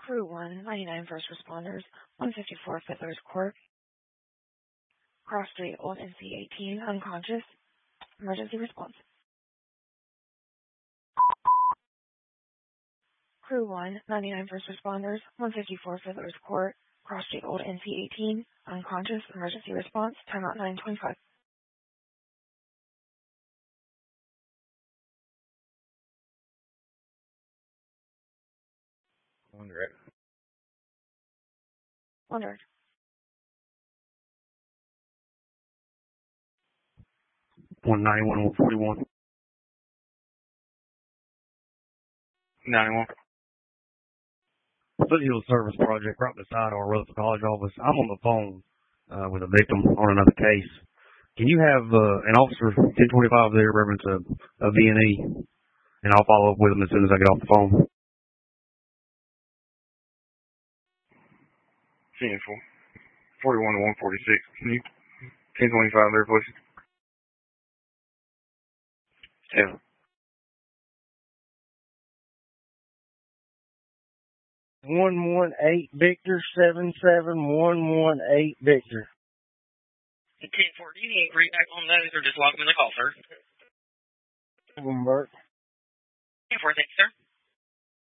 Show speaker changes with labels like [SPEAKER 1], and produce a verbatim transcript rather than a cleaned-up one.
[SPEAKER 1] Crew one, ninety-nine First Responders, one fifty-four Fiddler's Court, Cross Street, Old N C eighteen, unconscious, emergency response. Crew one, ninety-nine First Responders, one fifty-four Fiddler's Court, Cross Street, Old N C eighteen, unconscious, emergency response, timeout nine twenty-five.
[SPEAKER 2] One direct.
[SPEAKER 1] One direct.
[SPEAKER 3] one ninety-one, one forty-one.
[SPEAKER 2] ninety-one.
[SPEAKER 3] Foothill Service Project right beside our Rutherford College office. I'm on the phone uh, with a victim on another case. Can you have uh, an officer ten twenty-five there, reference a, a V and E, and I'll follow up with him as soon as I get off the phone.
[SPEAKER 2] ten four. forty-one to one forty-six. Can you ten twenty-five there, please? Yeah.
[SPEAKER 4] one one eight Victor, seven seven one one eight Victor.
[SPEAKER 5] ten four, do you need to read back on those or just log them in the call, sir?
[SPEAKER 4] Bert.
[SPEAKER 5] ten four, thanks, sir.